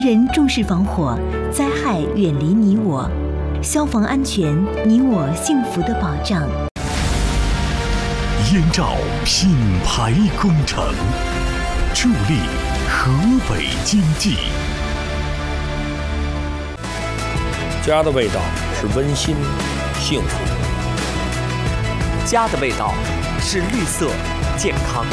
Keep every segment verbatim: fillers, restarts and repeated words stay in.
人重视防火，灾害远离你我，消防安全，你我幸福的保障。 燕赵品牌工程，助力河北经济。 家的味道是温馨、幸福。 家的味道是绿色、健康。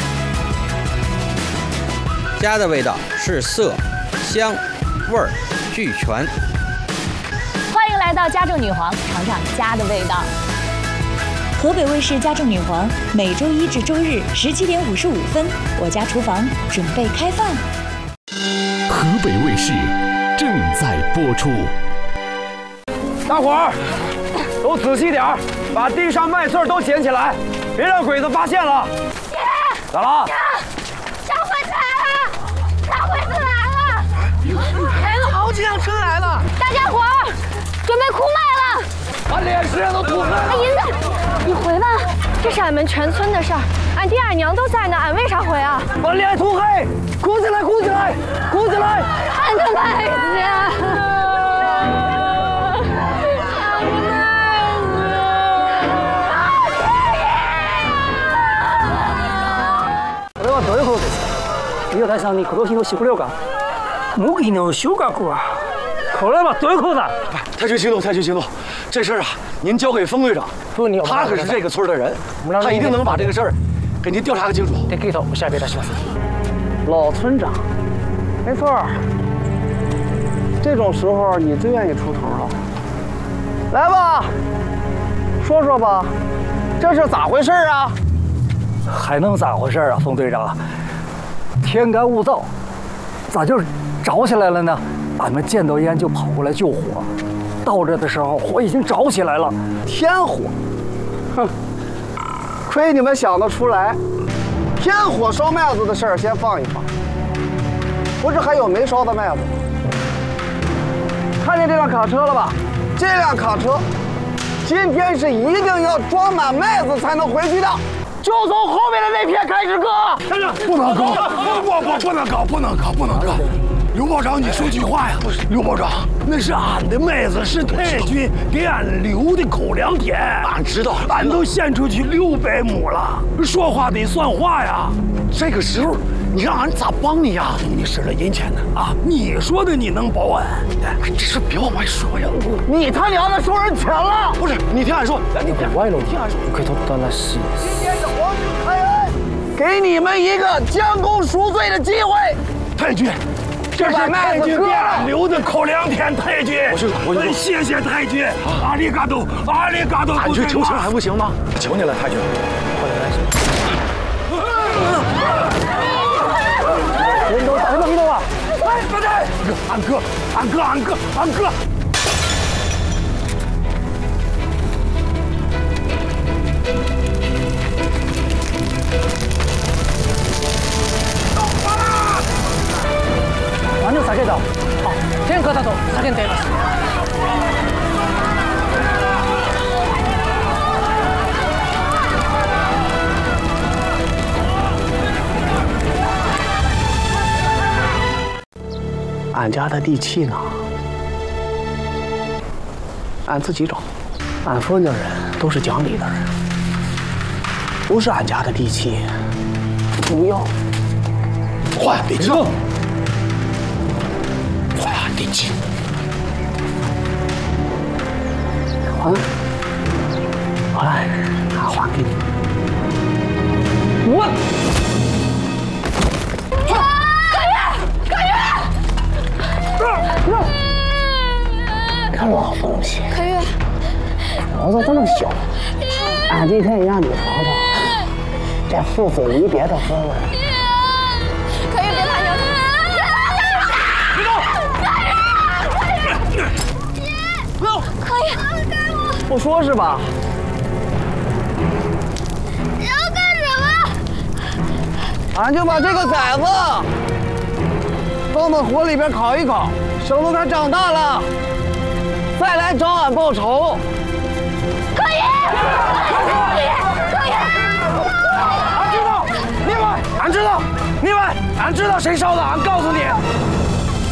家的味道是色、香、味儿俱全。 欢迎来到家政女皇，尝尝家的味道。 河北卫视家政女皇每周一至周日十七点五十五分，我家厨房准备开饭。 河北卫视正在播出。 大伙儿都仔细点儿，把地上麦穗都捡起来，别让鬼子发现了。 爹， 咋了？ 小鬼子来了！小鬼子来了！ 来了好几辆车来了！ 大家伙儿准备哭麦了！ 把脸上都涂黑了！ 哎，银子，你回吧，这是俺们全村的事儿，俺爹俺娘都在呢，俺为啥回啊？ 把脸涂黑，哭起来，哭起来，哭起来！ 俺的麦子。 どういうことですか？伊予大さんに今年の食糧が麦の収穫はこれはどういうことだ？ 太君行动，太君行动，这事儿啊，您交给封队长，他可是这个村的人，他一定能把这个事儿给您调查个清楚。 できるとお調べいたします。老村长，没错，这种时候你最愿意出头了。来吧，说说吧，这是咋回事啊？还能咋回事啊，冯队长？天干物燥，咋就着起来了呢？俺们见到烟就跑过来救火，到这的时候火已经着起来了，天火！哼，亏你们想得出来！天火烧麦子的事儿先放一放，不是还有没烧的麦子吗？看见这辆卡车了吧？这辆卡车今天是一定要装满麦子才能回去的。就从后面的那片开始割， 不能割，不不不能割，不能割，不能割。刘保长，你说句话呀！刘保长，那是俺的麦子，是太君给俺留的口粮田。 俺知道， 俺都献出去六百亩了，说话得算话呀。 这个时候，你让俺咋帮你呀？ 你使了银钱呢啊！你说的你能保俺？ 这事别往外说呀！ 你他娘的收人钱了！ 不是，你听俺说， 你别歪了，你听俺说。今天是皇帝开恩，给你们一个将功赎罪的机会。 太君，这是太君给俺留的口粮田，太君。 我去，我去， 谢谢太君，阿里嘎多，阿里嘎多。 俺去求情还不行吗？求你了，太君。 人都打什么运动啊？ 哎，不对，俺哥，俺哥，俺哥，俺哥。 何を下げた？あ、天下だと叫んでいます。俺家的地契呢？俺自己找。俺封家人都是讲理的人，不是俺家的地契，不要。 换地契。换地契。 还？好来，俺还给你。我。看老东西， 可玉， 脑子这么小，俺今天也让你尝尝这父子离别的滋味。 可玉，别怕牛！别动！可玉，可玉，可玉， 不说是吧？ 你要干什么？ 俺就把这个崽子放到火里边烤一烤，省得它长大了再来找俺报仇。 可以，可以，可以。 俺知道，另外，俺知道，另外，俺知道谁烧的，俺告诉你。